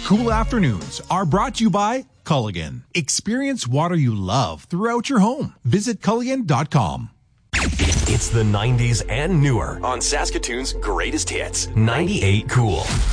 Cool afternoons are brought to you by Culligan. Experience water you love throughout your home. Visit Culligan.com. It's the 90s and newer on Saskatoon's greatest hits. 98 Cool.